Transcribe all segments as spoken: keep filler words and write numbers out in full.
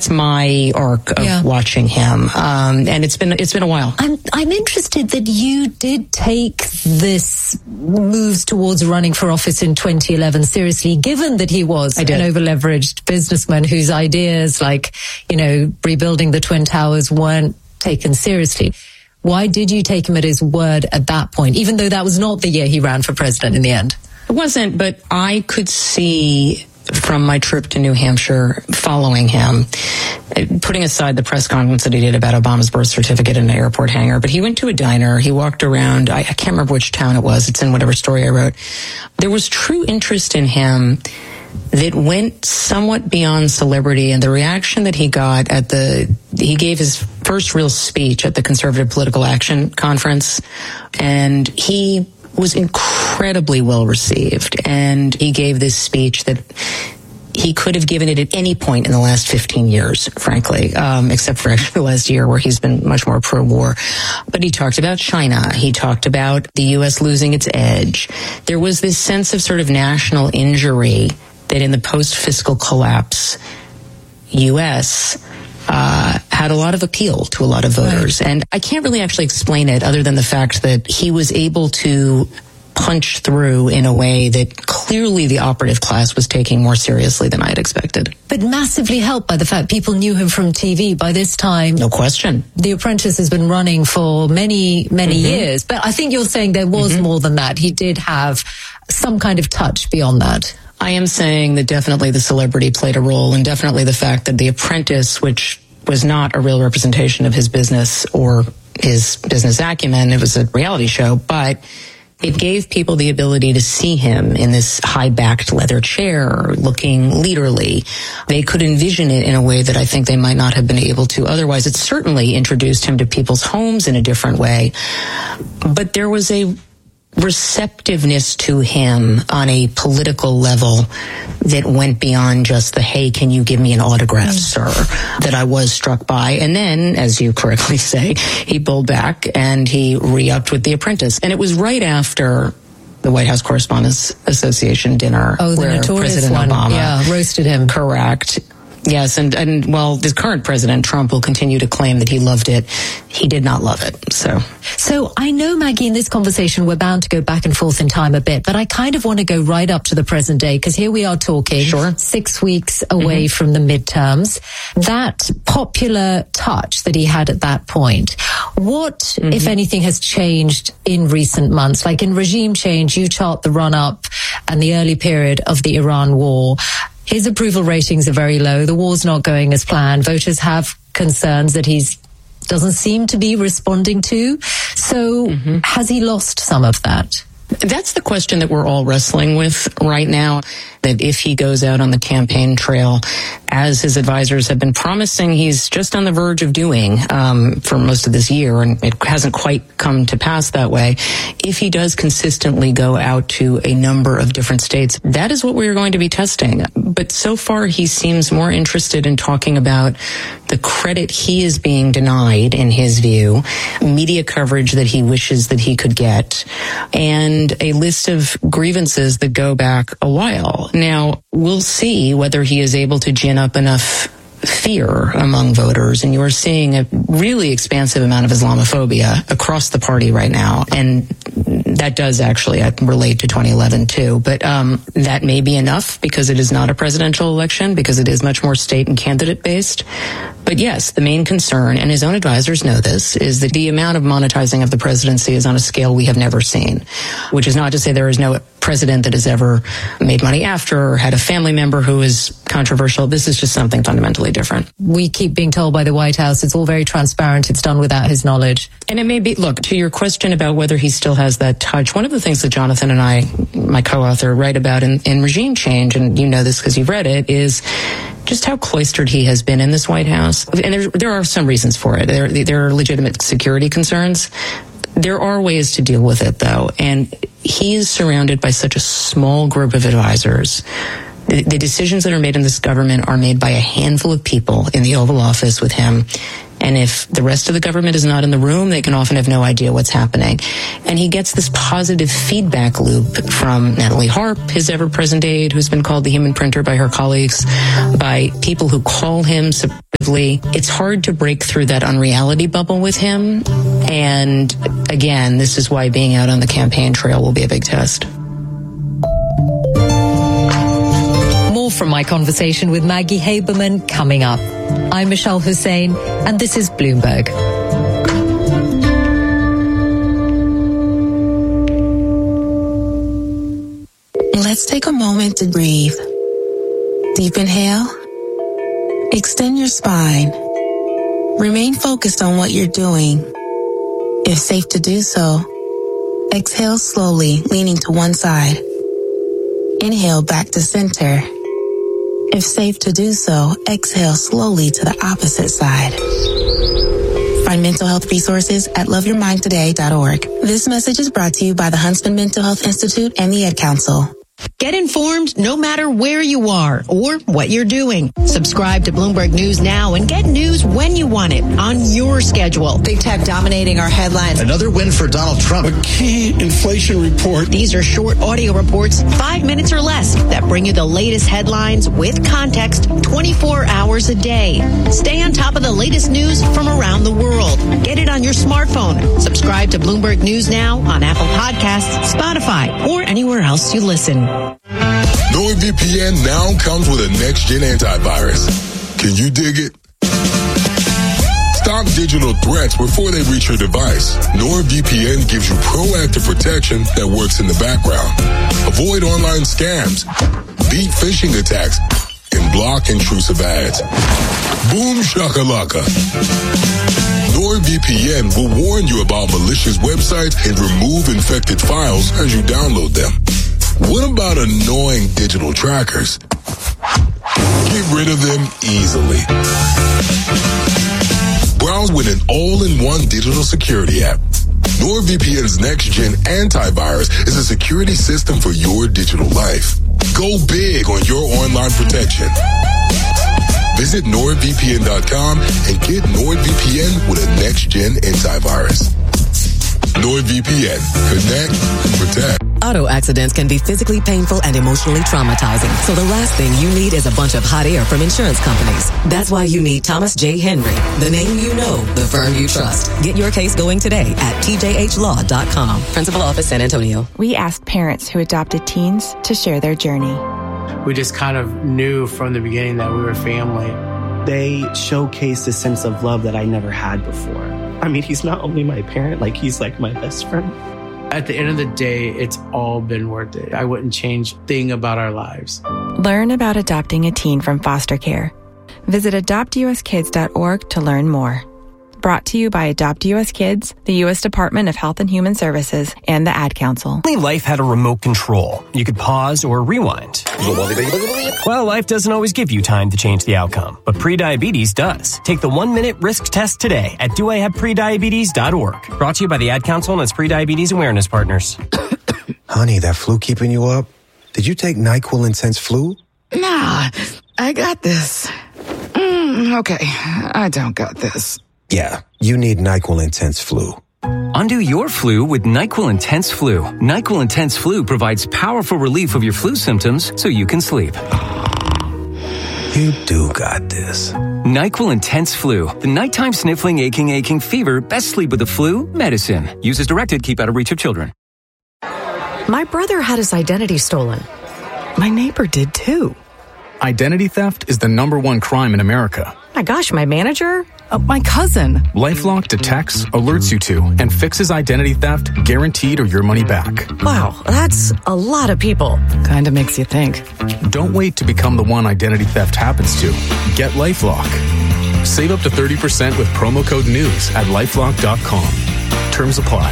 that's my arc of Yeah. watching him, um, and it's been it's been a while. I'm I'm interested that you did take this moves towards running for office in twenty eleven seriously, given that he was I an did. over-leveraged businessman whose ideas, like, you know, rebuilding the Twin Towers, weren't taken seriously. Why did you take him at his word at that point, even though that was not the year he ran for president in the end? It wasn't, but I could see from my trip to New Hampshire following him, putting aside the press conference that he did about Obama's birth certificate in an airport hangar, but he went to a diner, he walked around, I, I can't remember which town it was, it's in whatever story I wrote. There was true interest in him that went somewhat beyond celebrity, and the reaction that he got at the, he gave his first real speech at the Conservative Political Action Conference, and he was incredibly well received, and he gave this speech that he could have given it at any point in the last fifteen years, frankly, um, except for actually the last year where he's been much more pro-war. But he talked about China. He talked about the U S losing its edge. There was this sense of sort of national injury that in the post-fiscal collapse U S Uh, had a lot of appeal to a lot of voters. Right. And I can't really actually explain it other than the fact that he was able to punch through in a way that clearly the operative class was taking more seriously than I had expected. But massively helped by the fact people knew him from T V. By this time, no question, The Apprentice has been running for many, many mm-hmm. years. But I think you're saying there was mm-hmm. more than that. He did have some kind of touch beyond that. I am saying that definitely the celebrity played a role, and definitely the fact that The Apprentice, which was not a real representation of his business or his business acumen, it was a reality show, but it gave people the ability to see him in this high-backed leather chair, looking leaderly. They could envision it in a way that I think they might not have been able to otherwise. It certainly introduced him to people's homes in a different way, but there was a receptiveness to him on a political level that went beyond just the, hey, can you give me an autograph, mm. sir, that I was struck by. And then, as you correctly say, he pulled back and he re-upped with The Apprentice. And it was right after the White House Correspondents Association dinner oh, the where notorious President one. Obama yeah, roasted him. Correct. Yes, and, and well, the current president, Trump, will continue to claim that he loved it. He did not love it, so. So I know, Maggie, in this conversation, we're bound to go back and forth in time a bit, but I kind of want to go right up to the present day, because here we are talking sure. six weeks away mm-hmm. from the midterms. That popular touch that he had at that point, what, mm-hmm. if anything, has changed in recent months? Like in regime change, you chart the run-up and the early period of the Iran war. His approval ratings are very low. The war's not going as planned. Voters have concerns that he's doesn't seem to be responding to. So mm-hmm. has he lost some of that? That's the question that we're all wrestling with right now, that if he goes out on the campaign trail, as his advisors have been promising he's just on the verge of doing um, for most of this year, and it hasn't quite come to pass that way, if he does consistently go out to a number of different states, that is what we're going to be testing. But so far, he seems more interested in talking about the credit he is being denied, in his view, media coverage that he wishes that he could get, and And a list of grievances that go back a while. Now, we'll see whether he is able to gin up enough fear among voters, and you're seeing a really expansive amount of Islamophobia across the party right now, and that does actually relate to twenty eleven too, but um, that may be enough because it is not a presidential election, because it is much more state and candidate based. But yes, the main concern, and his own advisors know this, is that the amount of monetizing of the presidency is on a scale we have never seen, which is not to say there is no president that has ever made money after or had a family member who is controversial. This is just something fundamentally different. We keep being told by the White House it's all very transparent, it's done without his knowledge. And it may be, look, to your question about whether he still has that touch, one of the things that Jonathan and I, my co-author, write about in, in Regime Change, and you know this because you've read it, is just how cloistered he has been in this White House. And there, there are some reasons for it. There, there are legitimate security concerns. There are ways to deal with it, though, and he is surrounded by such a small group of advisors. The, the decisions that are made in this government are made by a handful of people in the Oval Office with him, And if the rest of the government is not in the room, they can often have no idea what's happening. And he gets this positive feedback loop from Natalie Harp, his ever-present aide, who's been called the human printer by her colleagues, by people who call him supportively. It's hard to break through that unreality bubble with him. And again, this is why being out on the campaign trail will be a big test. More from my conversation with Maggie Haberman coming up. I'm Michelle Hussein, and this is Bloomberg. Let's take a moment to breathe. Deep inhale. Extend your spine. Remain focused on what you're doing. If safe to do so, exhale slowly, leaning to one side. Inhale back to center. If safe to do so, exhale slowly to the opposite side. Find mental health resources at love your mind today dot org. This message is brought to you by the Huntsman Mental Health Institute and the Ad Council. Get informed no matter where you are or what you're doing. Subscribe to Bloomberg News now and get news when you want it on your schedule. Big tech dominating our headlines. Another win for Donald Trump. A key inflation report. These are short audio reports, five minutes or less, that bring you the latest headlines with context twenty-four hours a day. Stay on top of the latest news from around the world. Get it on your smartphone. Subscribe to Bloomberg News now on Apple Podcasts, Spotify, or anywhere else you listen. NordVPN now comes with a next-gen antivirus. Can you dig it? Stop digital threats before they reach your device. NordVPN gives you proactive protection that works in the background. Avoid online scams, beat phishing attacks, and block intrusive ads. Boom shakalaka. NordVPN will warn you about malicious websites and remove infected files as you download them. What about annoying digital trackers? Get rid of them easily. Browse with an all-in-one digital security app. NordVPN's next-gen antivirus is a security system for your digital life. Go big on your online protection. Visit nord V P N dot com and get NordVPN with a next-gen antivirus. NordVPN. Connect and protect. Auto accidents can be physically painful and emotionally traumatizing. So the last thing you need is a bunch of hot air from insurance companies. That's why you need Thomas J. Henry, the name you know, the firm you trust. Get your case going today at T J H law dot com. Principal Office, San Antonio. We asked parents who adopted teens to share their journey. We just kind of knew from the beginning that we were family. They showcased a sense of love that I never had before. I mean, he's not only my parent, like he's like my best friend. At the end of the day, it's all been worth it. I wouldn't change a thing about our lives. Learn about adopting a teen from foster care. Visit adopt U S kids dot org to learn more. Brought to you by Adopt U S Kids, the U S Department of Health and Human Services, and the Ad Council. Only life had a remote control. You could pause or rewind. Well, life doesn't always give you time to change the outcome, but prediabetes does. Take the one-minute risk test today at do I have prediabetes dot org. Brought to you by the Ad Council and its prediabetes awareness partners. Honey, that flu keeping you up? Did you take NyQuil Intense Flu? Nah, I got this. Mm, okay, I don't got this. Yeah, you need NyQuil Intense Flu. Undo your flu with NyQuil Intense Flu. NyQuil Intense Flu provides powerful relief of your flu symptoms so you can sleep. You do got this. NyQuil Intense Flu. The nighttime sniffling, aching, aching fever. Best sleep with the flu medicine. Use as directed. Keep out of reach of children. My brother had his identity stolen. My neighbor did too. Identity theft is the number one crime in America. My gosh, my manager? Uh, my cousin. LifeLock detects, alerts you to, and fixes identity theft guaranteed or your money back. Wow, that's a lot of people. Kinda makes you think. Don't wait to become the one identity theft happens to. Get LifeLock. Save up to thirty percent with promo code NEWS at lifelock dot com. Terms apply.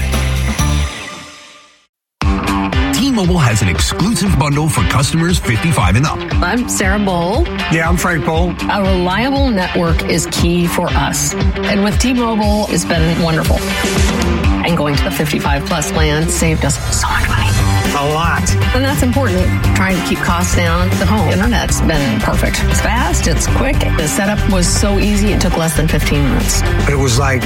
T-Mobile has an exclusive bundle for customers fifty-five and up. I'm Sarah Bowl. Yeah, I'm Frank Bowl. A reliable network is key for us. And with T-Mobile, it's been wonderful. And going to the fifty-five plus plan saved us so much money. A lot. And that's important, trying to keep costs down. The home internet's been perfect. It's fast, it's quick. The setup was so easy, it took less than fifteen minutes. It was like,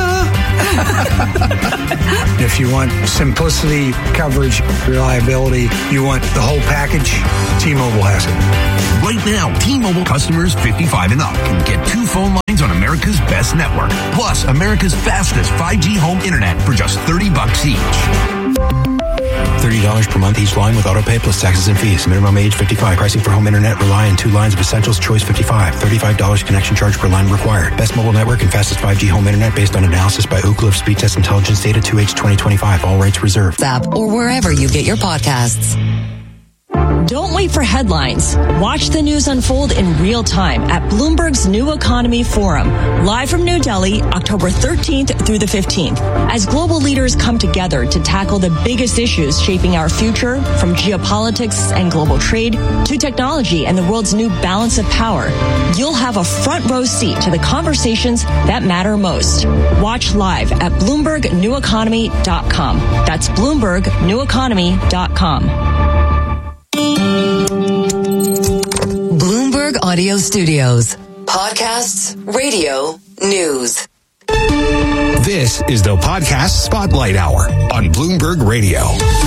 if you want simplicity, coverage, reliability, you want the whole package, T-Mobile has it. Right now, T-Mobile customers fifty-five and up can get two phone lines on America's best network, plus America's fastest five G home internet for just thirty bucks each. thirty dollars per month each line with auto pay plus taxes and fees. Minimum age fifty-five. Pricing for home internet rely on two lines of Essentials Choice fifty-five. thirty-five dollars connection charge per line required. Best mobile network and fastest five G home internet based on analysis by Ookla of Speed Test Intelligence Data two H twenty twenty-five. All rates reserved. App or wherever you get your podcasts. Don't wait for headlines. Watch the news unfold in real time at Bloomberg's New Economy Forum, live from New Delhi, October thirteenth through the fifteenth, as global leaders come together to tackle the biggest issues shaping our future, from geopolitics and global trade to technology and the world's new balance of power. You'll have a front row seat to the conversations that matter most. Watch live at Bloomberg New Economy dot com. That's Bloomberg New Economy dot com. Bloomberg Audio Studios. Podcasts, radio, news. This is the Podcast Spotlight Hour on Bloomberg Radio.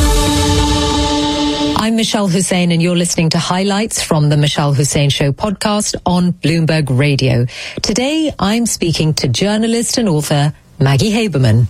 I'm Michelle Hussein, and you're listening to highlights from the Michelle Hussein Show podcast on Bloomberg Radio. Today, I'm speaking to journalist and author Maggie Haberman.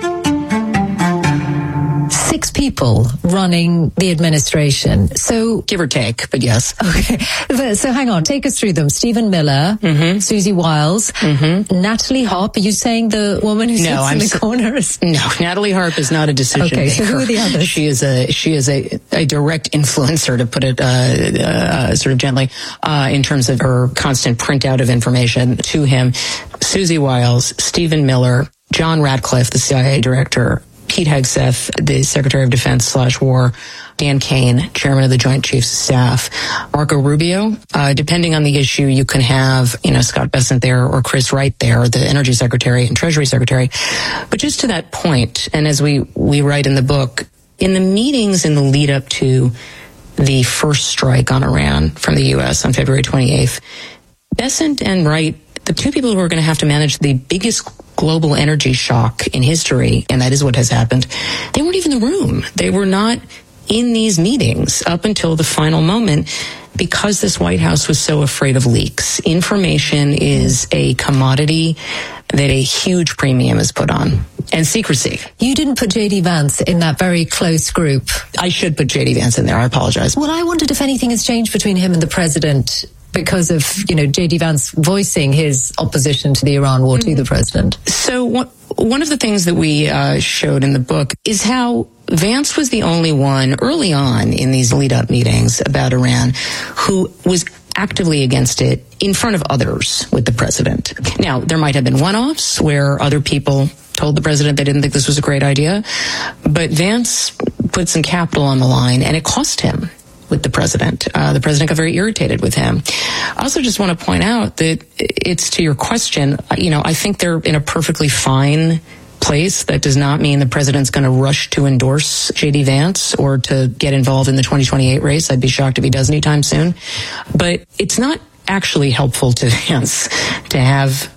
Six people running the administration. So give or take, but yes. Okay. So hang on, take us through them. Stephen Miller, mm-hmm. Susie Wiles, mm-hmm. Natalie Harp. Are you saying the woman who sits no, in I'm the so, corner? Is... No, Natalie Harp is not a decision okay, maker. So who are the others? She is a she is a, a direct influencer, to put it uh, uh, sort of gently, uh, in terms of her constant printout of information to him. Susie Wiles, Stephen Miller, John Ratcliffe, the C I A director, Pete Hegseth, the Secretary of Defense slash War, Dan Kane, Chairman of the Joint Chiefs of Staff, Marco Rubio. Uh, depending on the issue, you can have, you know, Scott Bessent there or Chris Wright there, the Energy Secretary and Treasury Secretary. But just to that point, and as we, we write in the book, in the meetings in the lead up to the first strike on Iran from the U S on February twenty-eighth, Bessent and Wright, the two people who are going to have to manage the biggest global energy shock in history, and that is what has happened, they weren't even in the room. They were not in these meetings up until the final moment because this White House was so afraid of leaks. Information is a commodity that a huge premium is put on. And secrecy. You didn't put J D Vance in that very close group. I should put J D Vance in there. I apologize. Well, I wondered if anything has changed between him and the president because of, you know, J D Vance voicing his opposition to the Iran war to the president. So what, one of the things that we uh, showed in the book is how Vance was the only one early on in these lead-up meetings about Iran who was actively against it in front of others with the president. Now, there might have been one-offs where other people told the president they didn't think this was a great idea, but Vance put some capital on the line, and it cost him with the president. Uh, the president got very irritated with him. I also just want to point out that it's to your question, you know, I think they're in a perfectly fine place. That does not mean the president's going to rush to endorse J D Vance or to get involved in the twenty twenty-eight race. I'd be shocked if he does anytime soon. But it's not actually helpful to Vance to have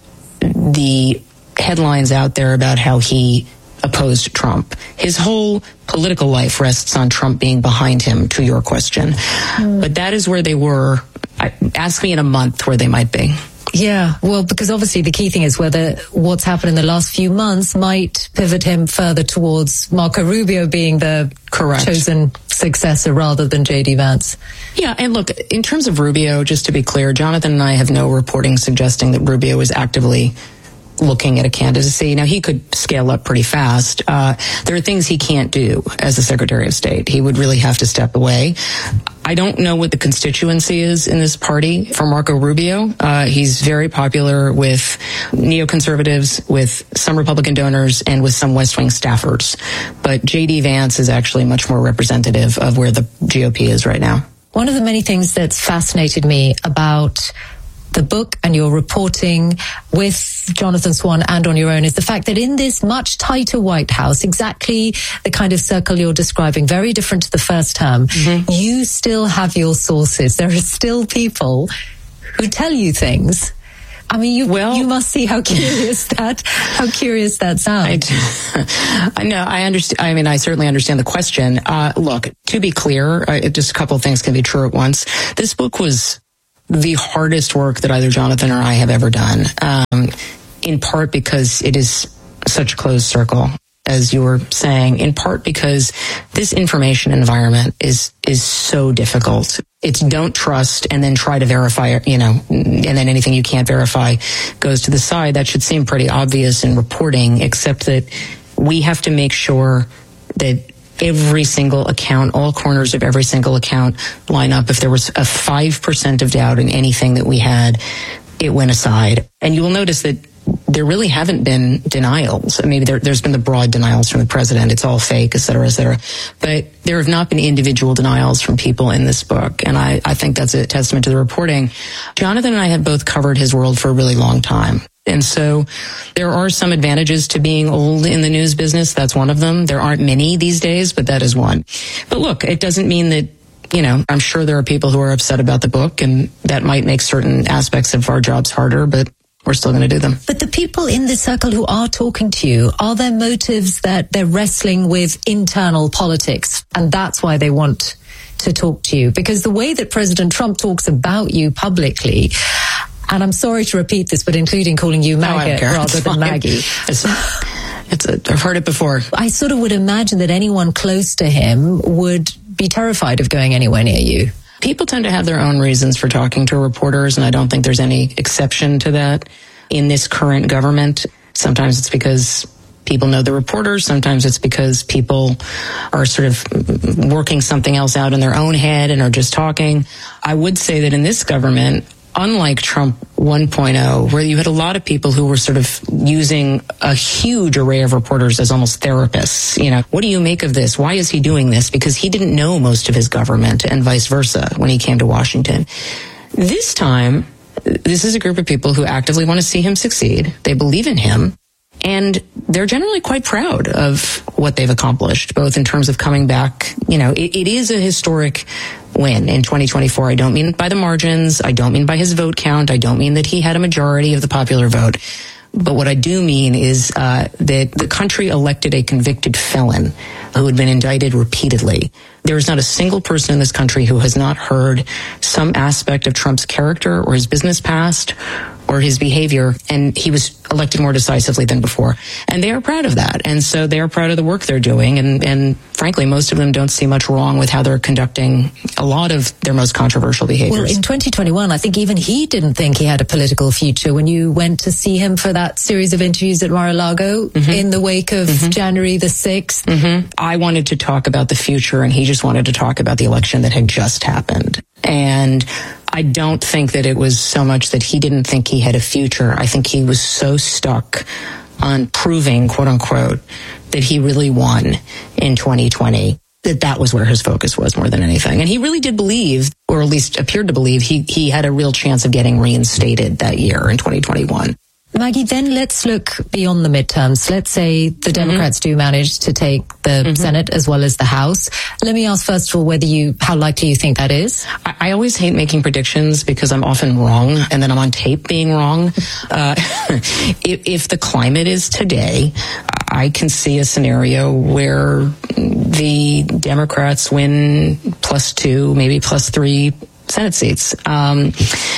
the headlines out there about how he opposed Trump. His whole political life rests on Trump being behind him, to your question. Mm. But that is where they were. I, ask me in a month where they might be. Yeah, well, because obviously the key thing is whether what's happened in the last few months might pivot him further towards Marco Rubio being the Correct. chosen successor rather than J D Vance. Yeah, and look, in terms of Rubio, just to be clear, Jonathan and I have no reporting suggesting that Rubio is actively looking at a candidacy. Now, he could scale up pretty fast. Uh, there are things he can't do as the Secretary of State. He would really have to step away. I don't know what the constituency is in this party for Marco Rubio. Uh, he's very popular with neoconservatives, with some Republican donors, and with some West Wing staffers. But J D Vance is actually much more representative of where the G O P is right now. One of the many things that's fascinated me about the book and your reporting with Jonathan Swan and on your own, is the fact that in this much tighter White House, exactly the kind of circle you're describing, very different to the first term, mm-hmm. you still have your sources. There are still people who tell you things. I mean, you well, you must see how curious that how curious that sounds. I, I know. I understand. I mean, I certainly understand the question. Uh, look, to be clear, uh, just a couple of things can be true at once. This book was the hardest work that either Jonathan or I have ever done, um, in part because it is such a closed circle, as you were saying, in part because this information environment is is so difficult. It's don't trust and then try to verify, you know, and then anything you can't verify goes to the side. That should seem pretty obvious in reporting, except that we have to make sure that every single account, all corners of every single account line up. If there was a five percent of doubt in anything that we had, it went aside. And you will notice that there really haven't been denials. I mean, there, there's been the broad denials from the president. It's all fake, et cetera, et cetera. But there have not been individual denials from people in this book. And I, I think that's a testament to the reporting. Jonathan and I have both covered his world for a really long time. And so there are some advantages to being old in the news business. That's one of them. There aren't many these days, but that is one. But look, it doesn't mean that, you know, I'm sure there are people who are upset about the book, and that might make certain aspects of our jobs harder, but we're still going to do them. But the people in the circle who are talking to you, are there motives that they're wrestling with internal politics, and that's why they want to talk to you? Because the way that President Trump talks about you publicly, and I'm sorry to repeat this, but including calling you maggot no, rather than Maggie. It's, it's a, I've heard it before. I sort of would imagine that anyone close to him would be terrified of going anywhere near you. People tend to have their own reasons for talking to reporters, and I don't think there's any exception to that in this current government. Sometimes it's because people know the reporters. Sometimes it's because people are sort of working something else out in their own head and are just talking. I would say that in this government, unlike Trump one point oh, where you had a lot of people who were sort of using a huge array of reporters as almost therapists. You know, what do you make of this? Why is he doing this? Because he didn't know most of his government, and vice versa when he came to Washington. This time, this is a group of people who actively want to see him succeed. They believe in him, and they're generally quite proud of what they've accomplished, both in terms of coming back. You know, it, it is a historic win in twenty twenty-four. I don't mean by the margins. I don't mean by his vote count. I don't mean that he had a majority of the popular vote. But what I do mean is uh, that the country elected a convicted felon who had been indicted repeatedly. There is not a single person in this country who has not heard some aspect of Trump's character or his business past or his behavior, and he was elected more decisively than before. And they are proud of that. And so they are proud of the work they're doing. And, and frankly, most of them don't see much wrong with how they're conducting a lot of their most controversial behaviors. Well, in twenty twenty-one, I think even he didn't think he had a political future when you went to see him for that series of interviews at Mar-a-Lago mm-hmm. in the wake of mm-hmm. January the sixth. Mm-hmm. I wanted to talk about the future, and he just wanted to talk about the election that had just happened. And I don't think that it was so much that he didn't think he had a future. I think he was so stuck on proving, quote unquote, that he really won in twenty twenty, that that was where his focus was more than anything. And he really did believe, or at least appeared to believe, he, he had a real chance of getting reinstated that year in twenty twenty-one. Maggie, then let's look beyond the midterms. Let's say the Democrats mm-hmm. do manage to take the mm-hmm. Senate as well as the House. Let me ask first of all whether you, how likely you think that is. I, I always hate making predictions because I'm often wrong, and then I'm on tape being wrong. Uh, if, if the climate is today, I can see a scenario where the Democrats win plus two, maybe plus three Senate seats. Um,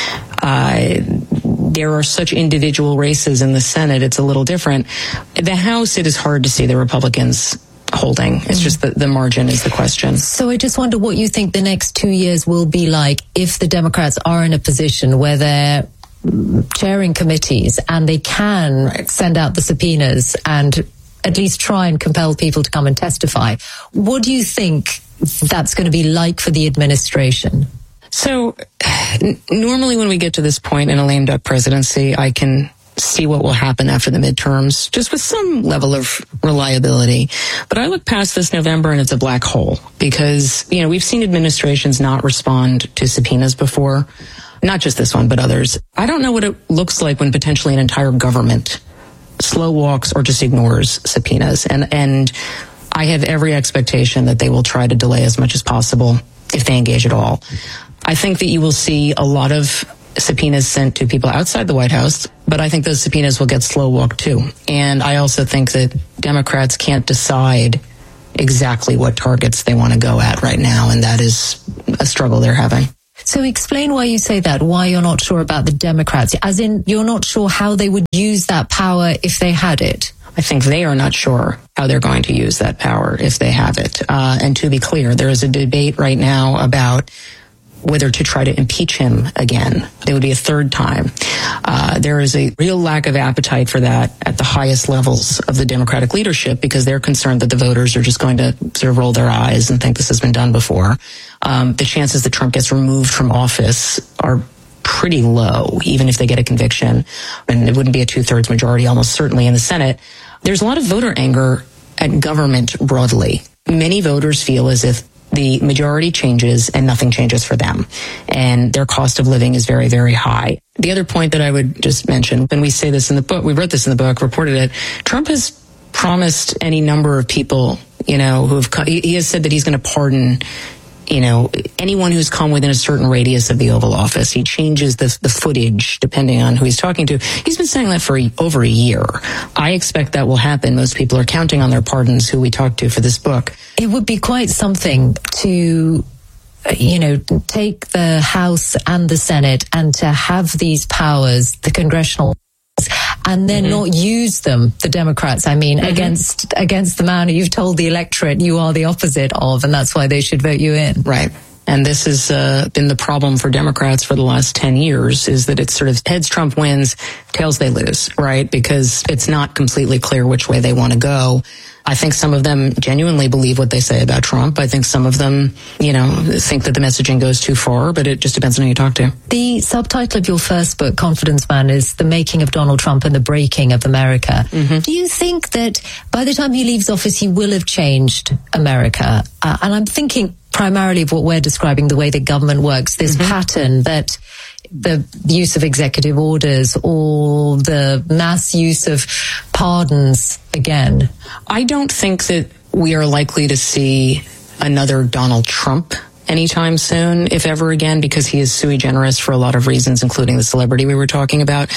uh, there are such individual races in the Senate, it's a little different. The House, it is hard to see the Republicans holding. It's just the, the margin is the question. So I just wonder what you think the next two years will be like if the Democrats are in a position where they're chairing committees and they can right. send out the subpoenas and at least try and compel people to come and testify. What do you think that's going to be like for the administration? So n- normally when we get to this point in a lame duck presidency, I can see what will happen after the midterms, just with some level of reliability. But I look past this November and it's a black hole because, you know, we've seen administrations not respond to subpoenas before, not just this one, but others. I don't know what it looks like when potentially an entire government slow walks or just ignores subpoenas. And, and I have every expectation that they will try to delay as much as possible if they engage at all. I think that you will see a lot of subpoenas sent to people outside the White House, but I think those subpoenas will get slow walked too. And I also think that Democrats can't decide exactly what targets they want to go at right now, and that is a struggle they're having. So explain why you say that, why you're not sure about the Democrats, as in you're not sure how they would use that power if they had it. I think they are not sure how they're going to use that power if they have it. Uh, and to be clear, there is a debate right now about whether to try to impeach him again. It would be a third time. Uh, there is a real lack of appetite for that at the highest levels of the Democratic leadership because they're concerned that the voters are just going to sort of roll their eyes and think this has been done before. Um, the chances that Trump gets removed from office are pretty low, even if they get a conviction. And it wouldn't be a two-thirds majority, almost certainly in the Senate. There's a lot of voter anger at government broadly. Many voters feel as if the majority changes and nothing changes for them. And their cost of living is very, very high. The other point that I would just mention, and we say this in the book, we wrote this in the book, reported it, Trump has promised any number of people, you know, who have, he has said that he's going to pardon, you know, anyone who's come within a certain radius of the Oval Office. He changes the, the footage depending on who he's talking to. He's been saying that for a, over a year. I expect that will happen. Most people are counting on their pardons who we talked to for this book. It would be quite something to, you know, take the House and the Senate and to have these powers, the congressional, and then mm-hmm. not use them, the Democrats, I mean, mm-hmm. against against the man who you've told the electorate you are the opposite of, and that's why they should vote you in. Right. And this has uh, been the problem for Democrats for the last ten years, is that it's sort of heads Trump wins, tails they lose, right? Because it's not completely clear which way they want to go. I think some of them genuinely believe what they say about Trump. I think some of them, you know, think that the messaging goes too far, but it just depends on who you talk to. The subtitle of your first book, Confidence Man, is The Making of Donald Trump and the Breaking of America. Mm-hmm. Do you think that by the time he leaves office, he will have changed America? Uh, and I'm thinking primarily of what we're describing, the way that government works, this mm-hmm. pattern that the use of executive orders or the mass use of pardons again. I don't think that we are likely to see another Donald Trump anytime soon, if ever again, because he is sui generis for a lot of reasons, including the celebrity we were talking about.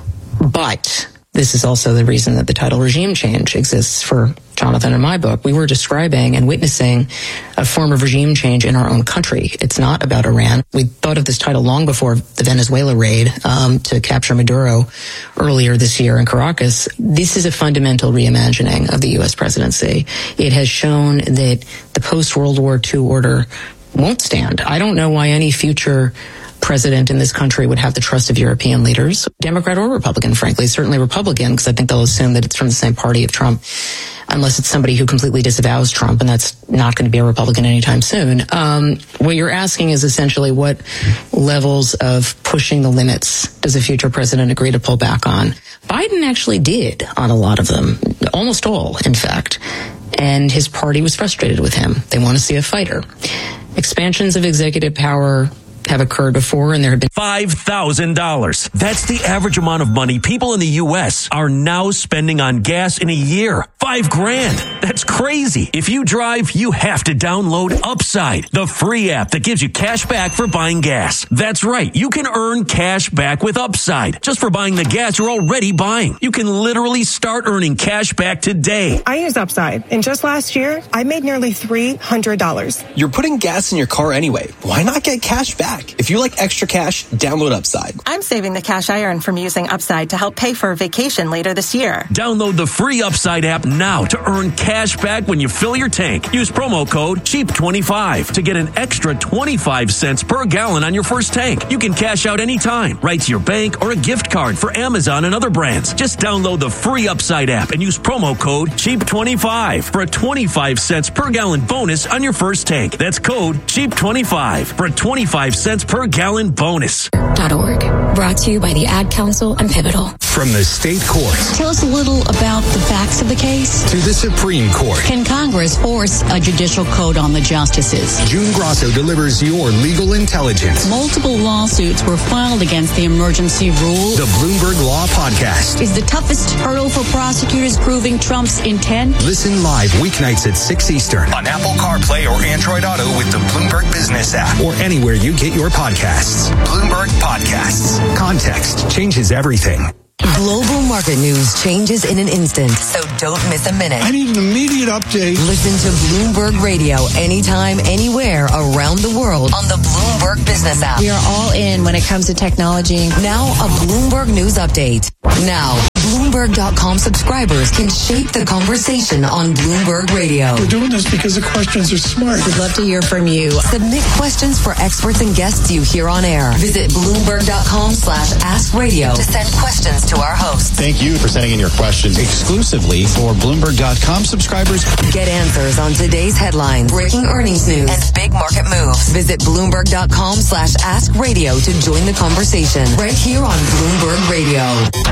But this is also the reason that the title Regime Change exists for Jonathan in my book. We were describing and witnessing a form of regime change in our own country. It's not about Iran. We thought of this title long before the Venezuela raid um, to capture Maduro earlier this year in Caracas. This is a fundamental reimagining of the U S presidency. It has shown that the post-World War Two order won't stand. I don't know why any future president in this country would have the trust of European leaders, Democrat or Republican, frankly, certainly Republican, because I think they'll assume that it's from the same party of Trump, unless it's somebody who completely disavows Trump, and that's not going to be a Republican anytime soon. Um, what you're asking is essentially what levels of pushing the limits does a future president agree to pull back on? Biden actually did on a lot of them, almost all, in fact, and his party was frustrated with him. They want to see a fighter. Expansions of executive power have occurred before, and there have been five thousand dollars. That's the average amount of money people in the U S are now spending on gas in a year. Five grand. That's crazy. If you drive, you have to download Upside, the free app that gives you cash back for buying gas. That's right. You can earn cash back with Upside just for buying the gas you're already buying. You can literally start earning cash back today. I use Upside, and just last year, I made nearly three hundred dollars. You're putting gas in your car anyway. Why not get cash back? If you like extra cash, download Upside. I'm saving the cash I earn from using Upside to help pay for a vacation later this year. Download the free Upside app now to earn cash back when you fill your tank. Use promo code cheap twenty-five to get an extra twenty-five cents per gallon on your first tank. You can cash out anytime, right to your bank or a gift card for Amazon and other brands. Just download the free Upside app and use promo code cheap twenty-five for a twenty-five cents per gallon bonus on your first tank. That's code cheap twenty-five for a twenty-five cents per gallon bonus. .org. Brought to you by the Ad Council and Pivotal. From the state courts. Tell us a little about the facts of the case. To the Supreme Court. Can Congress force a judicial code on the justices? June Grosso delivers your legal intelligence. Multiple lawsuits were filed against the emergency rule. The Bloomberg Law Podcast. Is the toughest hurdle for prosecutors proving Trump's intent? Listen live weeknights at six Eastern on Apple CarPlay or Android Auto with the Bloomberg Business app or anywhere you get your podcasts. Bloomberg Podcasts. Context changes everything. Global market news changes in an instant, so don't miss a minute. I need an immediate update. Listen to Bloomberg Radio anytime, anywhere around the world on the Bloomberg Business app. We are all in when it comes to technology. Now a Bloomberg News update. Now, Bloomberg dot com subscribers can shape the conversation on Bloomberg Radio. We're doing this because the questions are smart. We'd love to hear from you. Submit questions for experts and guests you hear on air. Visit Bloomberg dot com slash ask radio to send questions to our hosts. Thank you for sending in your questions exclusively for Bloomberg dot com subscribers. Get answers on today's headlines, breaking earnings news, and big market moves. Visit Bloomberg dot com slash ask radio to join the conversation right here on Bloomberg Radio.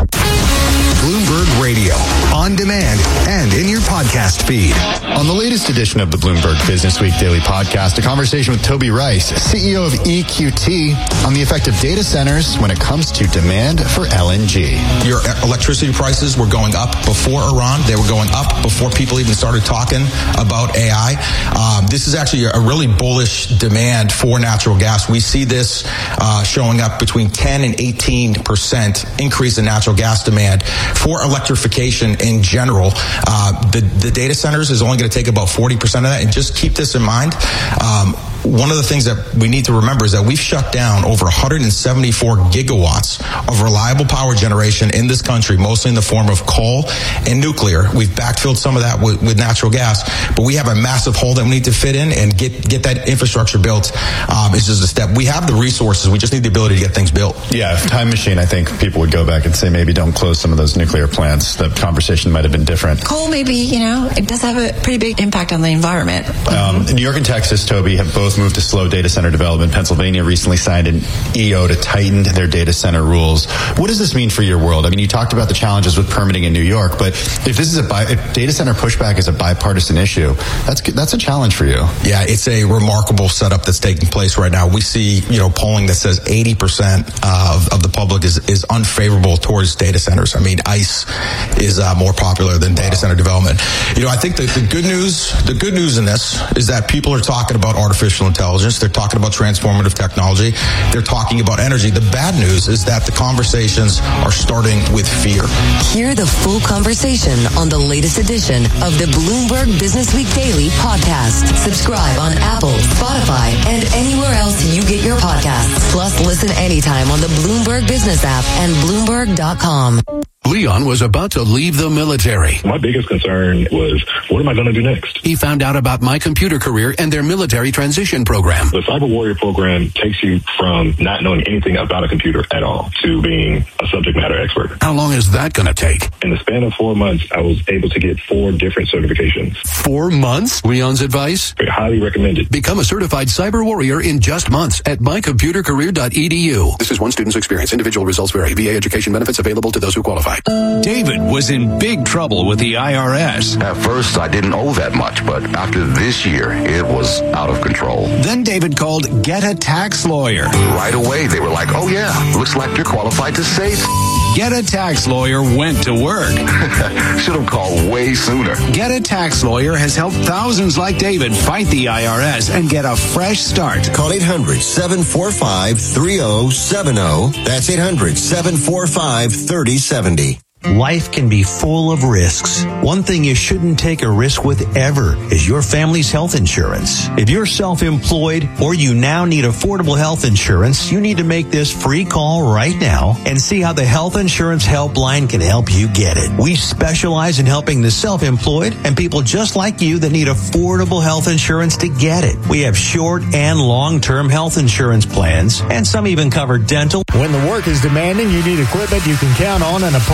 Bloomberg Radio, on demand and in your podcast feed. On the latest edition of the Bloomberg Business Week Daily Podcast, a conversation with Toby Rice, C E O of E Q T, on the effect of data centers when it comes to demand for L N G. Your electricity prices were going up before Iran. They were going up before people even started talking about A I. Um, this is actually a really bullish demand for natural gas. We see this uh, showing up between ten and eighteen percent increase in natural gas demand for electrification in general. Uh, the, the data centers is only going to take about forty percent of that. And just keep this in mind. Um, one of the things that we need to remember is that we've shut down over one hundred seventy-four gigawatts of reliable power generation in this country, mostly in the form of coal and nuclear. We've backfilled some of that with, with natural gas, but we have a massive hole that we need to fit in and get, get that infrastructure built. Um, it's just a step. We have the resources. We just need the ability to get things built. Yeah, time machine, I think people would go back and say maybe don't close some of those nuclear plants. The conversation might have been different. Coal, maybe, you know, it does have a pretty big impact on the environment. Um, New York and Texas, Toby, have both moved to slow data center development. Pennsylvania recently signed an E O to tighten their data center rules. What does this mean for your world? I mean, you talked about the challenges with permitting in New York, but if this is a bi- if data center pushback is a bipartisan issue, that's that's a challenge for you. Yeah, it's a remarkable setup that's taking place right now. We see, you know, polling that says eighty percent of, of the public is, is unfavorable towards data centers. I mean, ICE is uh, more popular than data center development. You know, I think that the good news, the good news in this is that people are talking about artificial intelligence. They're talking about transformative technology. They're talking about energy. The bad news is that the conversations are starting with fear. Hear the full conversation on the latest edition of the Bloomberg Business Week Daily Podcast. Subscribe on Apple, Spotify, and anywhere else you get your podcasts. Plus, listen anytime on the Bloomberg Business app and Bloomberg dot com. Leon was about to leave the military. My biggest concern was, what am I going to do next? He found out about My Computer Career and their military transition program. The Cyber Warrior program takes you from not knowing anything about a computer at all to being a subject matter expert. How long is that going to take? In the span of four months, I was able to get four different certifications. Four months? Leon's advice? Very highly recommended. Become a certified cyber warrior in just months at my computer career dot e d u. This is one student's experience. Individual results vary. V A education benefits available to those who qualify. David was in big trouble with the I R S. At first, I didn't owe that much, but after this year, it was out of control. Then David called Get a Tax Lawyer. Right away, they were like, oh yeah, looks like you're qualified to save. Get a Tax Lawyer went to work. Should have called way sooner. Get a Tax Lawyer has helped thousands like David fight the I R S and get a fresh start. Call eight hundred, seven four five, three oh seven oh. That's eight hundred, seven four five, three oh seven oh. Life can be full of risks. One thing you shouldn't take a risk with ever is your family's health insurance. If you're self-employed or you now need affordable health insurance, you need to make this free call right now and see how the Health Insurance Helpline can help you get it. We specialize in helping the self-employed and people just like you that need affordable health insurance to get it. We have short and long-term health insurance plans, and some even cover dental. When the work is demanding, you need equipment you can count on and a partner who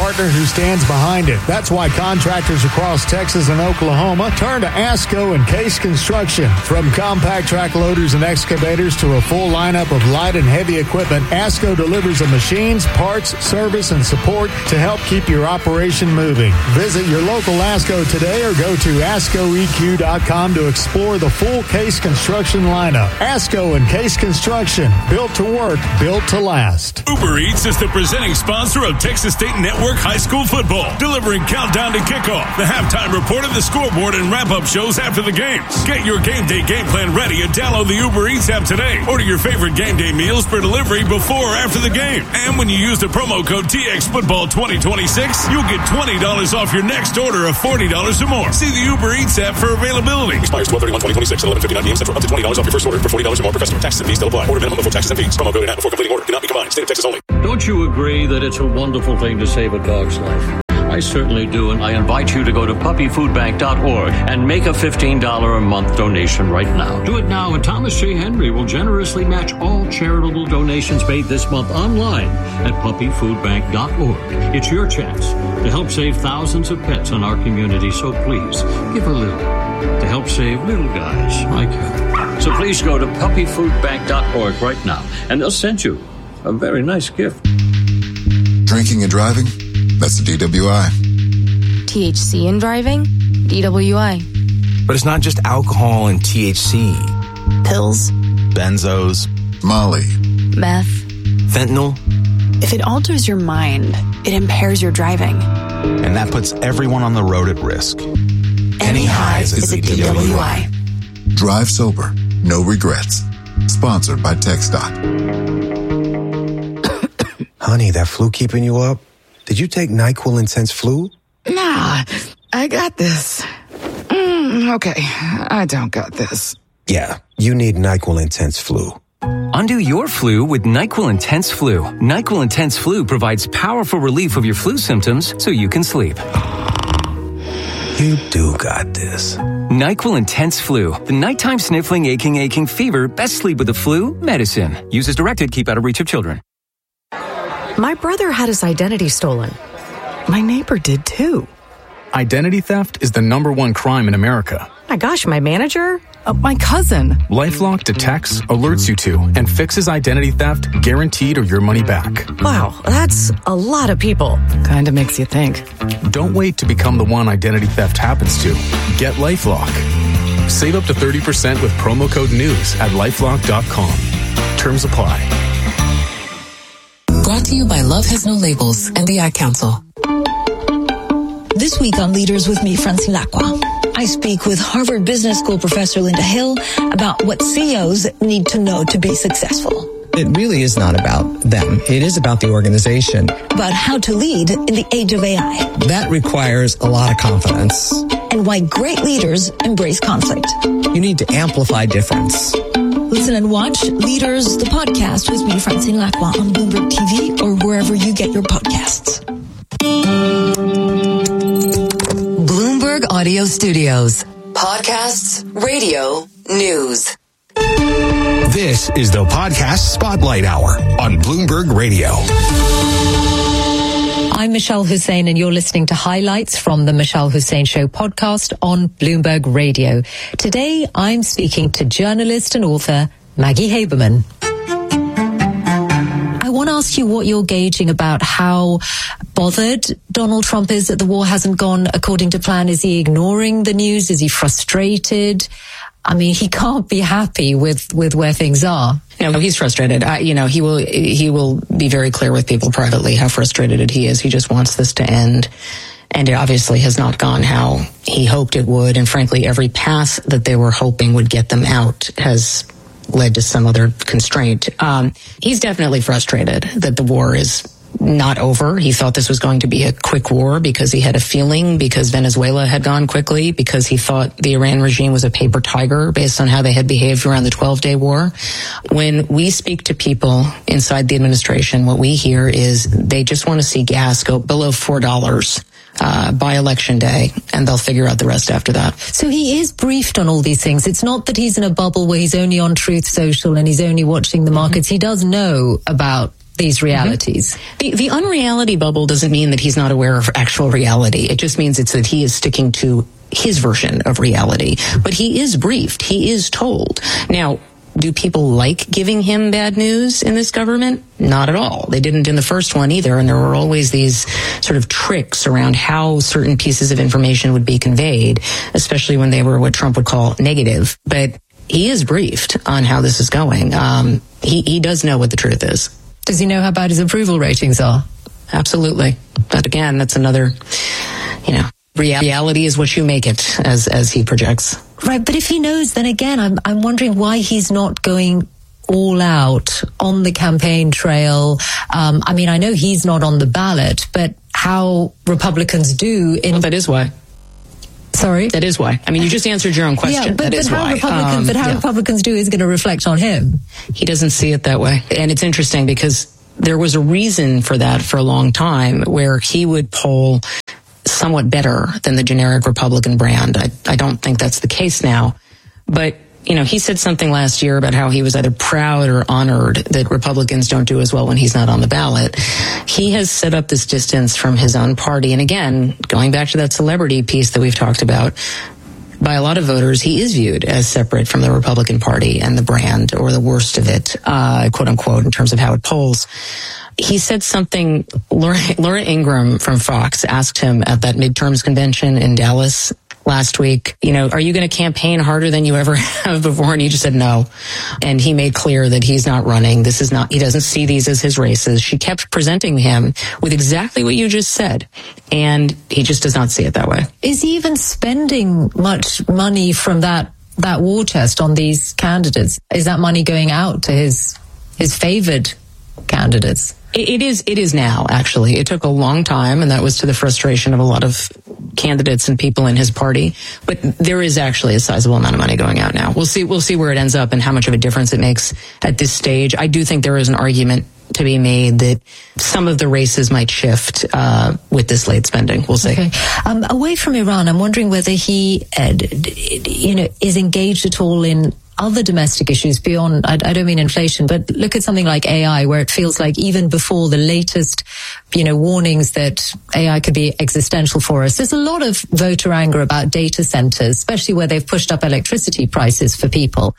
who stands behind it. That's why contractors across Texas and Oklahoma turn to ASCO and Case Construction. From compact track loaders and excavators to a full lineup of light and heavy equipment, ASCO delivers the machines, parts, service, and support to help keep your operation moving. Visit your local ASCO today or go to asco e q dot com to explore the full Case Construction lineup. ASCO and Case Construction, built to work, built to last. Uber Eats is the presenting sponsor of Texas State Network High School Football, delivering countdown to kickoff, the halftime report of the scoreboard, and wrap-up shows after the games. Get your game day game plan ready and download the Uber Eats app today. Order your favorite game day meals for delivery before or after the game. And when you use the promo code T X Football twenty twenty-six, you'll get twenty dollars off your next order of forty dollars or more. See the Uber Eats app for availability. Expires twelve thirty-one twenty twenty-six at eleven fifty-nine p.m. Central. Up to twenty dollars off your first order for forty dollars or more per customer. Taxes and fees still apply. Order minimum before taxes and fees. Promo code and app before completing order. Cannot be combined. State of Texas only. Don't you agree that it's a wonderful thing to save a dog's life? I certainly do, and I invite you to go to puppy food bank dot org and make a fifteen dollars a month donation right now. Do it now, and Thomas J. Henry will generously match all charitable donations made this month online at puppy food bank dot org. It's your chance to help save thousands of pets in our community, so please give a little to help save little guys like you. So please go to puppy food bank dot org right now, and they'll send you a very nice gift. Drinking and driving? That's the D W I. T H C in driving? D W I. But it's not just alcohol and T H C. Pills. Benzos. Molly. Meth. Fentanyl. If it alters your mind, it impairs your driving. And that puts everyone on the road at risk. Any highs is a D W I. Drive sober. No regrets. Sponsored by TxDOT. Honey, that flu keeping you up? Did you take NyQuil Intense Flu? Nah, I got this. Mm, okay, I don't got this. Yeah, you need NyQuil Intense Flu. Undo your flu with NyQuil Intense Flu. NyQuil Intense Flu provides powerful relief of your flu symptoms so you can sleep. You do got this. NyQuil Intense Flu. The nighttime sniffling, aching, aching fever. Best sleep with the flu medicine. Use as directed. Keep out of reach of children. My brother had his identity stolen. My neighbor did too. Identity theft is the number one crime in America. My gosh, my manager? Uh, my cousin. LifeLock detects, alerts you to, and fixes identity theft, guaranteed or your money back. Wow, that's a lot of people. Kinda makes you think. Don't wait to become the one identity theft happens to. Get LifeLock. Save up to thirty percent with promo code NEWS at lifelock dot com. Terms apply. Brought to you by Love Has No Labels and the Ad Council. This week on Leaders with me, Francine Lacqua, I speak with Harvard Business School professor Linda Hill about what C E Os need to know to be successful. It really is not about them. It is about the organization. About how to lead in the age of A I. That requires a lot of confidence. And why great leaders embrace conflict. You need to amplify difference. Listen and watch Leaders, the podcast with me, Francine Lacqua, on Bloomberg T V or wherever you get your podcasts. Bloomberg Audio Studios. Podcasts, radio, news. This is the Podcast Spotlight Hour on Bloomberg Radio. I'm Michelle Hussein, and you're listening to highlights from the Michelle Hussein Show podcast on Bloomberg Radio. Today, I'm speaking to journalist and author Maggie Haberman. I want to ask you what you're gauging about how bothered Donald Trump is that the war hasn't gone according to plan. Is he ignoring the news? Is he frustrated? I mean, he can't be happy with, with where things are. You know, he's frustrated. I, you know, he will he will be very clear with people privately how frustrated he is. He just wants this to end. And it obviously has not gone how he hoped it would. And frankly, every path that they were hoping would get them out has led to some other constraint. Um, he's definitely frustrated that the war is not over. He thought this was going to be a quick war because he had a feeling, because Venezuela had gone quickly, because he thought the Iran regime was a paper tiger based on how they had behaved around the twelve-day war. When we speak to people inside the administration, what we hear is they just want to see gas go below four dollars. Uh, by election day, and they'll figure out the rest after that. So he is briefed on all these things. It's not that he's in a bubble where he's only on Truth Social and he's only watching the markets. Mm-hmm. He does know about these realities. Mm-hmm. The, the unreality bubble doesn't mean that he's not aware of actual reality. It just means it's that he is sticking to his version of reality. But he is briefed. He is told. Now, do people like giving him bad news in this government? Not at all. They didn't in the first one either, and there were always these sort of tricks around how certain pieces of information would be conveyed, especially when they were what Trump would call negative. But he is briefed on how this is going. Um, he, he does know what the truth is. Does he know how bad his approval ratings are? Absolutely. But again, that's another, you know, reality is what you make it, as as he projects. Right, but if he knows, then again, I'm I'm wondering why he's not going all out on the campaign trail. Um, I mean, I know he's not on the ballot, but how Republicans do in... Well, that is why. Sorry? That is why. I mean, you just answered your own question. Yeah, but, that but is how, why. Republicans, um, but how yeah. Republicans do is going to reflect on him. He doesn't see it that way. And it's interesting because there was a reason for that for a long time where he would poll somewhat better than the generic Republican brand. I, I don't think that's the case now. But, you know, he said something last year about how he was either proud or honored that Republicans don't do as well when he's not on the ballot. He has set up this distance from his own party. And again, going back to that celebrity piece that we've talked about, by a lot of voters, he is viewed as separate from the Republican Party and the brand, or the worst of it, uh, quote unquote, in terms of how it polls. He said something, Laura, Laura Ingraham from Fox asked him at that midterms convention in Dallas last week, you know, are you going to campaign harder than you ever have before? And he just said no. And he made clear that he's not running. This is not, he doesn't see these as his races. She kept presenting him with exactly what you just said. And he just does not see it that way. Is he even spending much money from that, that war chest on these candidates? Is that money going out to his, his favored candidates? It is, it is now, actually. It took a long time, and that was to the frustration of a lot of candidates and people in his party. But there is actually a sizable amount of money going out now. We'll see, we'll see where it ends up and how much of a difference it makes at this stage. I do think there is an argument to be made that some of the races might shift uh, with this late spending. We'll see. Okay. Um, away from Iran, I'm wondering whether he, uh, you know, is engaged at all in other domestic issues beyond, I, I don't mean inflation, but look at something like A I, where it feels like even before the latest, you know, warnings that A I could be existential for us, there's a lot of voter anger about data centers, especially where they've pushed up electricity prices for people.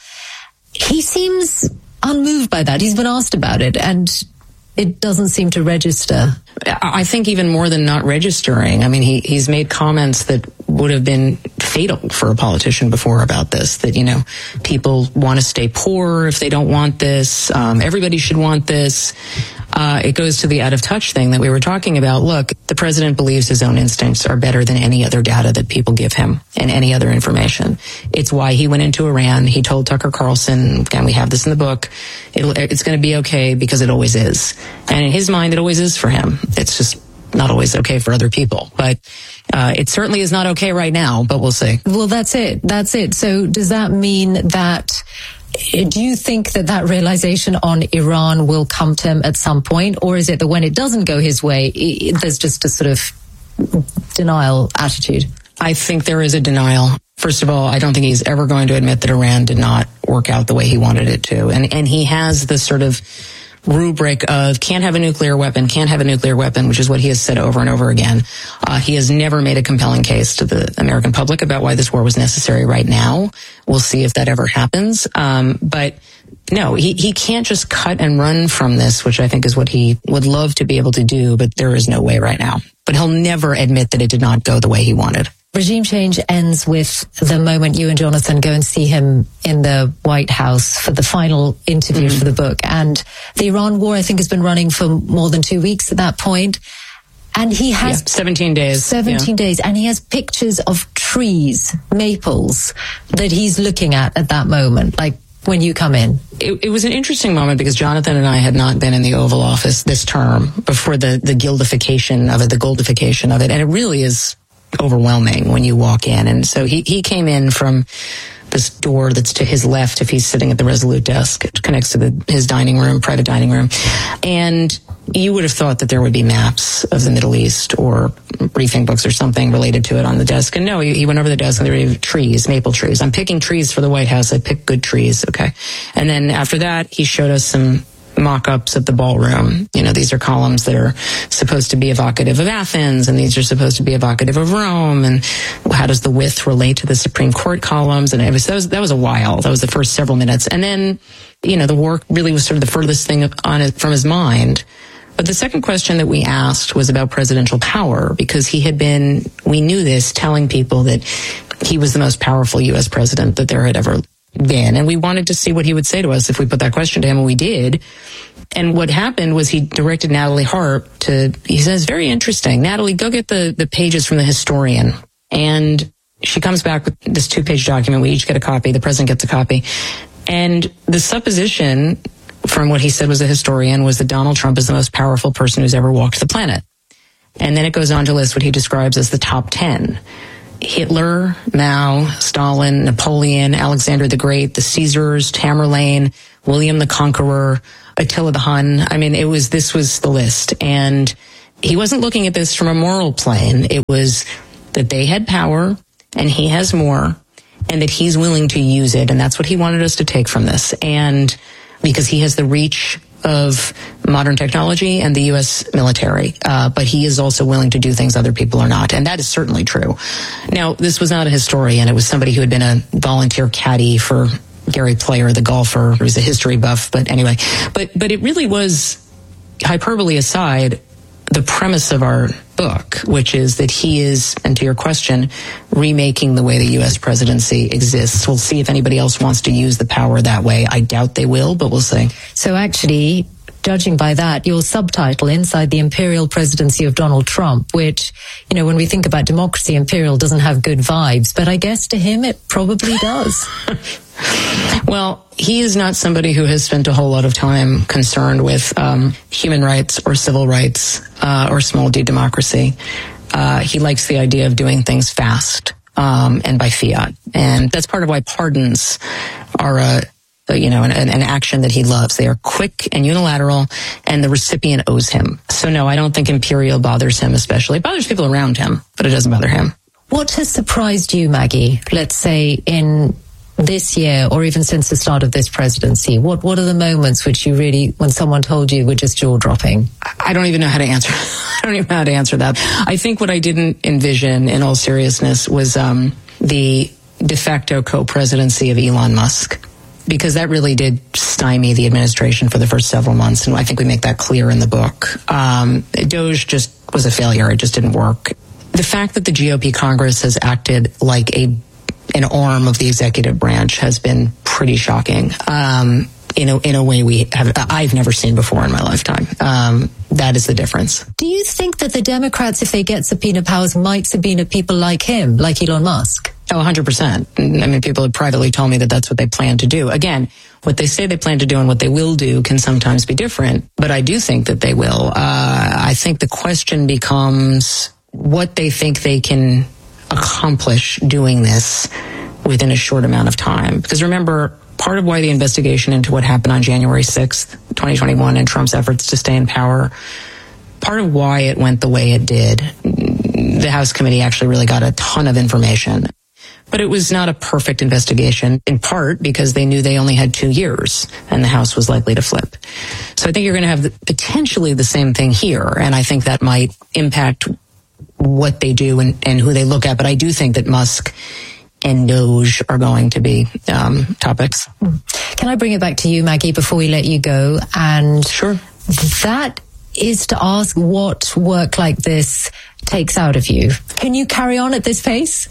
He seems unmoved by that. He's been asked about it, and it doesn't seem to register. I think even more than not registering. I mean, he, he's made comments that would have been fatal for a politician before about this, that, you know, people want to stay poor if they don't want this. Um, everybody should want this. Uh, it goes to the out of touch thing that we were talking about. Look, the president believes his own instincts are better than any other data that people give him and any other information. It's why he went into Iran. He told Tucker Carlson, and we have this in the book, it'll, it's going to be okay because it always is. And in his mind, it always is for him. It's just not always okay for other people. But uh, it certainly is not okay right now, but we'll see. Well, that's it. That's it. So does that mean that, do you think that that realization on Iran will come to him at some point? Or is it that when it doesn't go his way, it, there's just a sort of denial attitude? I think there is a denial. First of all, I don't think he's ever going to admit that Iran did not work out the way he wanted it to. And, and he has this sort of rubric of can't have a nuclear weapon, can't have a nuclear weapon, which is what he has said over and over again. Uh, he has never made a compelling case to the American public about why this war was necessary right now. We'll see if that ever happens. Um, but no, he, he can't just cut and run from this, which I think is what he would love to be able to do, but there is no way right now. But he'll never admit that it did not go the way he wanted. Regime change ends with the moment you and Jonathan go and see him in the White House for the final interview mm-hmm. for the book. And the Iran war, I think, has been running for more than two weeks at that point. And he has... Yeah, seventeen days. seventeen yeah. days. And he has pictures of trees, maples, that he's looking at at that moment, like when you come in. It, it was an interesting moment because Jonathan and I had not been in the Oval Office this term before the, the gildification of it, the goldification of it. And it really is overwhelming when you walk in. And so he, he came in from this door that's to his left if he's sitting at the Resolute desk. It connects to the, his dining room, private dining room. And you would have thought that there would be maps of the Middle East or briefing books or something related to it on the desk. And no, he, he went over the desk and there were trees, maple trees. I'm picking trees for the White House. I pick good trees. Okay. And then after that, he showed us some mock-ups of the ballroom. You know, these are columns that are supposed to be evocative of Athens, and these are supposed to be evocative of Rome, and how does the width relate to the Supreme Court columns? And it was, that was, that was a while. That was the first several minutes. And then, you know, the work really was sort of the furthest thing on it from his mind. But the second question that we asked was about presidential power, because he had been, we knew this, telling people that he was the most powerful U S president that there had ever been. And we wanted to see what he would say to us if we put that question to him, and we did. And what happened was he directed Natalie Harp to, he says, very interesting. Natalie, go get the, the pages from the historian. And she comes back with this two-page document. We each get a copy. The president gets a copy. And the supposition from what he said was a historian was that Donald Trump is the most powerful person who's ever walked the planet. And then it goes on to list what he describes as the top ten. Hitler, Mao, Stalin, Napoleon, Alexander the Great, the Caesars, Tamerlane, William the Conqueror, Attila the Hun. I mean, it was, this was the list. And he wasn't looking at this from a moral plane. It was that they had power and he has more, and that he's willing to use it. And that's what he wanted us to take from this. And because he has the reach of modern technology and the U S military, uh, but he is also willing to do things other people are not, and that is certainly true. Now, this was not a historian; it was somebody who had been a volunteer caddy for Gary Player, the golfer, who's a history buff. But anyway, but but it really was, hyperbole aside, the premise of our book, which is that he is, and to your question, remaking the way the U S presidency exists. We'll see if anybody else wants to use the power that way. I doubt they will, but we'll see. So actually, judging by that, your subtitle, Inside the Imperial Presidency of Donald Trump, which, you know, when we think about democracy, imperial doesn't have good vibes, but I guess to him it probably does. Well, he is not somebody who has spent a whole lot of time concerned with um, human rights or civil rights uh, or small d democracy. Uh, he likes the idea of doing things fast um, and by fiat. And that's part of why pardons are a, a you know, an, an action that he loves. They are quick and unilateral, and the recipient owes him. So no, I don't think imperial bothers him especially. It bothers people around him, but it doesn't bother him. What has surprised you, Maggie, let's say in this year or even since the start of this presidency? What what are the moments which you really, when someone told you, were just jaw-dropping? I don't even know how to answer. I don't even know how to answer that. I think what I didn't envision, in all seriousness, was um, the de facto co-presidency of Elon Musk, because that really did stymie the administration for the first several months, and I think we make that clear in the book. Um, Doge just was a failure. It just didn't work. The fact that the G O P Congress has acted like a an arm of the executive branch has been pretty shocking. Um, in a, in a way we have, I've never seen before in my lifetime. Um, that is the difference. Do you think that the Democrats, if they get subpoena powers, might subpoena people like him, like Elon Musk? Oh, one hundred percent. I mean, people have privately told me that that's what they plan to do. Again, what they say they plan to do and what they will do can sometimes be different, but I do think that they will. Uh, I think the question becomes what they think they can accomplish doing this within a short amount of time. Because remember, part of why the investigation into what happened on January sixth, twenty twenty-one, and Trump's efforts to stay in power, part of why it went the way it did, the House committee actually really got a ton of information. But it was not a perfect investigation, in part because they knew they only had two years and the House was likely to flip. So I think you're going to have the, potentially the same thing here, and I think that might impact what they do and, and who they look at. But I do think that Musk and Doge are going to be um, topics. Can I bring it back to you, Maggie, before we let you go? And sure. That is to ask what work like this takes out of you. Can you carry on at this pace?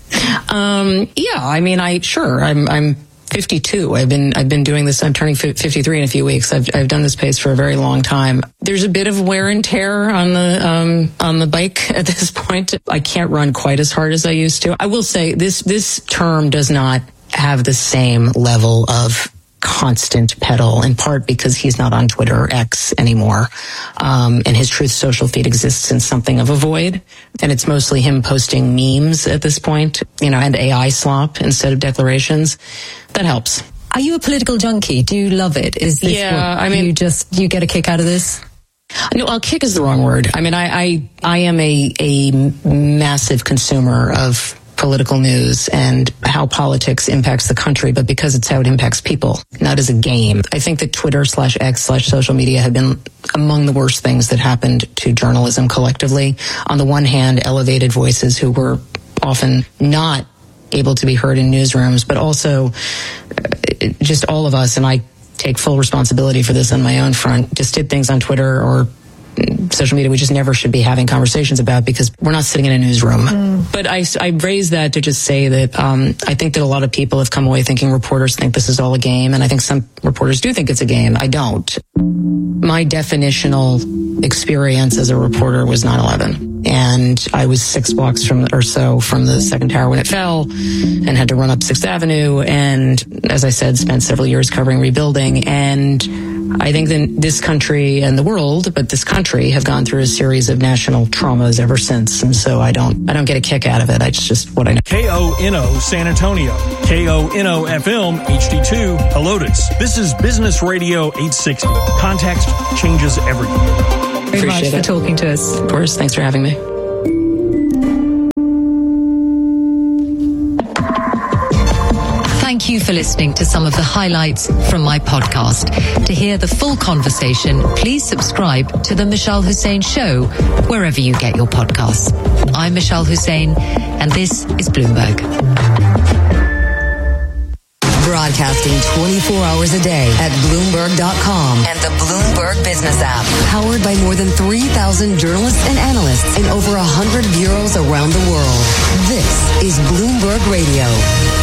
Um, yeah, I mean, I sure. I'm I'm fifty-two. I've been I've been doing this. I'm turning fifty-three in a few weeks. I've I've done this pace for a very long time. There's a bit of wear and tear on the um on the bike at this point. I can't run quite as hard as I used to. I will say this this term does not have the same level of constant pedal, in part because he's not on Twitter X anymore. Um, and his Truth Social feed exists in something of a void. And it's mostly him posting memes at this point, you know, and A I slop instead of declarations. That helps. Are you a political junkie? Do you love it? Is this yeah, what I mean, you just, you get a kick out of this? No, well, kick is the wrong word. I mean, I, I, I am a, a massive consumer of political news and how politics impacts the country, but because it's how it impacts people, not as a game. I think that Twitter slash X slash social media have been among the worst things that happened to journalism collectively. On the one hand, elevated voices who were often not able to be heard in newsrooms, but also just all of us, and I take full responsibility for this on my own front, just did things on Twitter or social media we just never should be having conversations about because we're not sitting in a newsroom. Mm. But I, I raise that to just say that um, I think that a lot of people have come away thinking reporters think this is all a game, and I think some reporters do think it's a game. I don't. My definitional experience as a reporter was nine eleven. And I was six blocks from or so from the second tower when it fell and had to run up Sixth Avenue. And as I said, spent several years covering rebuilding. And I think that this country and the world, but this country have gone through a series of national traumas ever since. And so I don't, I don't get a kick out of it. It's just what I know. K O N O San Antonio, K O N O F M H D two Helotes. This is Business Radio eight sixty. Context changes everything. Very much for it. talking to us. Of course. Thanks for having me. Thank you for listening to some of the highlights from my podcast. To hear the full conversation, please subscribe to The Michelle Hussein Show, wherever you get your podcasts. I'm Michelle Hussein, and this is Bloomberg. Broadcasting twenty-four hours a day at Bloomberg dot com and the Bloomberg Business app. Powered by more than three thousand journalists and analysts in over one hundred bureaus around the world. This is Bloomberg Radio.